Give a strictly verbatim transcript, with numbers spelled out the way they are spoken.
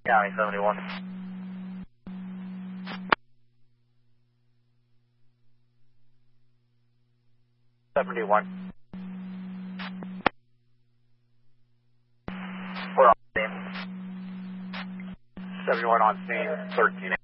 County seventy-one. seventy-one. We're on scene. seventy-one on scene, thirteen